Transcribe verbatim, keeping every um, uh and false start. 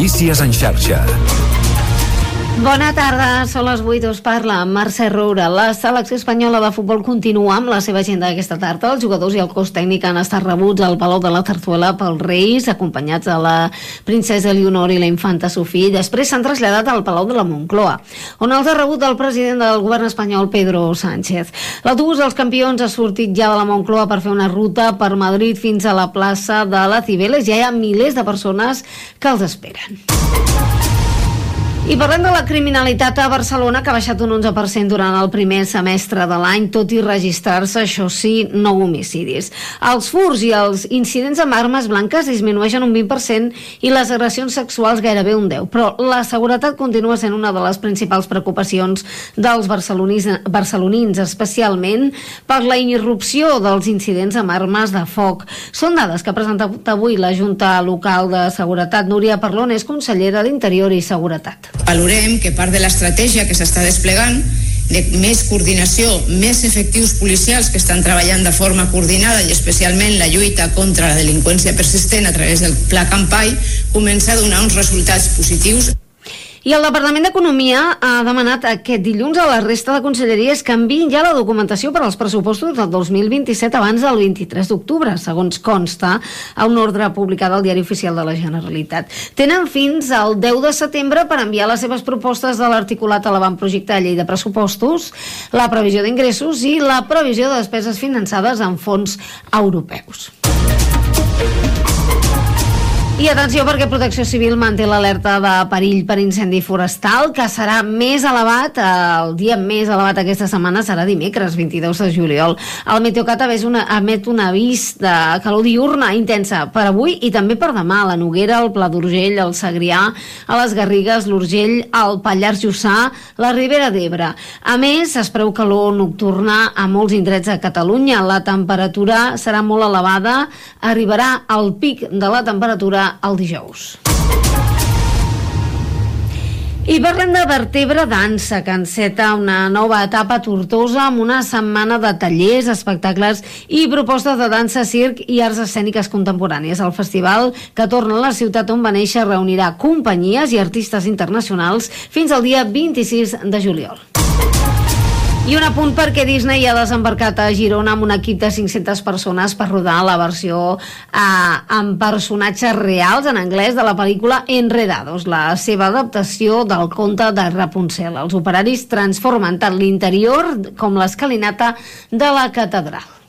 Notícies en xarxa. Bona tarda, són les vuit, us parla Mercè Roura. La selecció espanyola de futbol continua amb la seva agenda d'aquesta tarda. Els jugadors i el cos tècnic han estat rebuts al Palau de la Zarzuela pels Reis, acompanyats de la princesa Leonor i la infanta Sofia, i després s'han traslladat al Palau de la Moncloa, on els ha rebut el president del govern espanyol, Pedro Sánchez. L'autobús dels campions ha sortit ja de la Moncloa per fer una ruta per Madrid fins a la plaça de la Cibeles. Ja hi ha milers de persones que els esperen. I parlem de la criminalitat a Barcelona, que ha baixat un onze per cent durant el primer semestre de l'any, tot i registrar-se, això sí, nou homicidis. Els furts i els incidents amb armes blanques disminueixen un vint per cent i les agressions sexuals gairebé un deu per cent, però la seguretat continua sent una de les principals preocupacions dels barcelonins, barcelonins, especialment per la irrupció dels incidents amb armes de foc. Són dades que ha presentat avui la Junta Local de Seguretat. Núria Parlon és consellera d'Interior i Seguretat. Valorem que part de l'estratègia que s'està desplegant de més coordinació, més efectius policials que estan treballant de forma coordinada i especialment la lluita contra la delinqüència persistent a través del Pla Campai comença a donar uns resultats positius. I el Departament d'Economia ha demanat aquest dilluns a la resta de conselleries que enviïn ja la documentació per als pressupostos del dos mil vint-i-set abans del vint-i-tres d'octubre, segons consta a una ordre publicada al Diari Oficial de la Generalitat. Tenen fins al deu de setembre per enviar les seves propostes de l'articulat a l'avantprojecte de llei de pressupostos, la previsió d'ingressos i la previsió de despeses finançades amb fons europeus. I atenció, perquè Protecció Civil manté l'alerta de perill per incendi forestal, que serà més elevat, el dia més elevat aquesta setmana serà dimecres, vint-i-dos de juliol. El Meteocat una, emet un avís de calor diurna intensa per avui i també per demà a la Noguera, al Pla d'Urgell, al Segrià, a les Garrigues, l'Urgell, al Pallars Jussà, la Ribera d'Ebre. A més, es preveu calor nocturna a molts indrets de Catalunya. La temperatura serà molt elevada, arribarà al pic de la temperatura el dijous. I parlem de Vertebra Dansa, que enceta una nova etapa a Tortosa amb una setmana de tallers, espectacles i propostes de dansa, circ i arts escèniques contemporànies. El festival, que torna a la ciutat on va néixer, reunirà companyies i artistes internacionals fins al dia vint-i-sis de juliol. I un apunt perquè Disney ha desembarcat a Girona amb un equip de cinc-centes persones per rodar la versió eh, amb personatges reals en anglès de la pel·lícula Enredados, la seva adaptació del conte de Rapunzel. Els operaris transformen tant l'interior com l'escalinata de la catedral.